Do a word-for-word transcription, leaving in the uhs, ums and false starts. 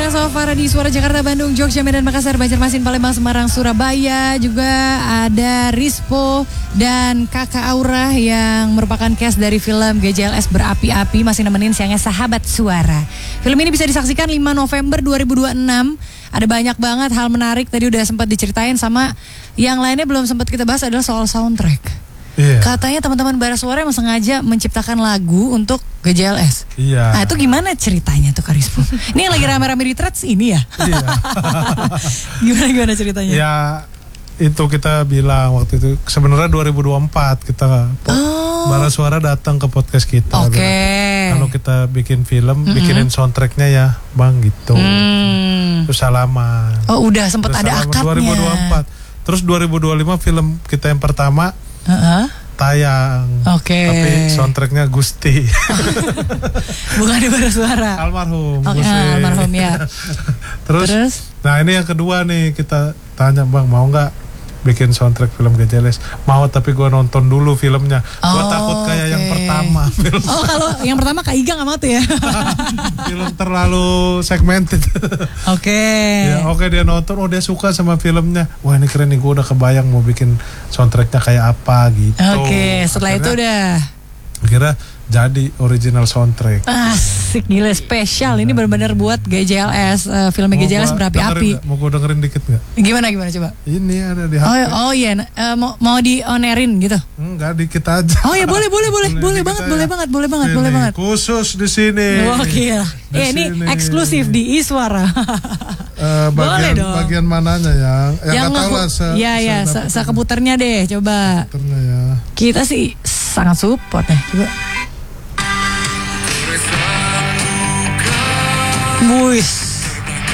ya so far di Suara Jakarta, Bandung, Jogja, Medan, Makassar, Banjarmasin, Palembang, Semarang, Surabaya. Juga ada Rispo dan Kakak Aura yang merupakan cast dari film G J L S Berapi-api. Masih nemenin siangnya Sahabat Suara. Film ini bisa disaksikan lima November dua ribu dua puluh enam. Ada banyak banget hal menarik. Tadi udah sempat diceritain sama yang lainnya belum sempat kita bahas adalah soal soundtrack. Yeah. Katanya teman-teman Bara Suara emang sengaja menciptakan lagu untuk G J L S. Iya. Nah itu gimana ceritanya tuh Kak Rispo? Ini yang lagi rame-rame di threads ini ya? Iya. Gimana-gimana ceritanya? Ya itu kita bilang waktu itu sebenarnya dua ribu dua puluh empat kita oh. Bara Suara datang ke podcast kita. Oke. Okay. Kalau kita bikin film, mm-hmm. bikinin soundtracknya ya Bang gitu. Mm. Terus salaman. Oh udah sempat ada akadnya. dua ribu dua puluh empat. Terus dua ribu dua puluh lima film kita yang pertama Uh-huh. tayang, oke. Okay. Tapi soundtracknya Gusti. Bukan di Bara Suara. Almarhum. Okay, Gusti. Almarhum ya. Terus, Terus, nah ini yang kedua nih kita tanya Bang mau nggak bikin soundtrack film G J L S? Mau tapi gue nonton dulu filmnya. Gue oh, takut kayak okay. yang pertama. Film. Oh kalau yang pertama Kak Iga nggak mau tuh ya? Film terlalu segmented. Oke. Okay. Ya, Oke okay, dia nonton, oh dia suka sama filmnya. Wah ini keren nih, gue udah kebayang mau bikin soundtracknya kayak apa gitu. Oke, okay, setelah akhirnya, itu udah. Akhirnya jadi original soundtrack. Asik, gila spesial. Ini benar-benar buat G J L S, uh, film G J L S Berapi-api. Mau gue dengerin dikit nggak? Gimana gimana coba? Ini ada di H P. Oh, oh iya, uh, mau mau di on airin gitu? Enggak, dikit aja. Oh ya boleh boleh boleh boleh banget boleh banget boleh banget sini. boleh banget. Khusus di sini. Oke lah. Ya ini eksklusif di Iswara. uh, bagian boleh dong. Bagian mananya yang yang, yang nggak tahu lah. Se, ya ya, se, sekeputarnya deh coba. Sekeputarnya ya. Kita sih sangat support ya coba. Buis.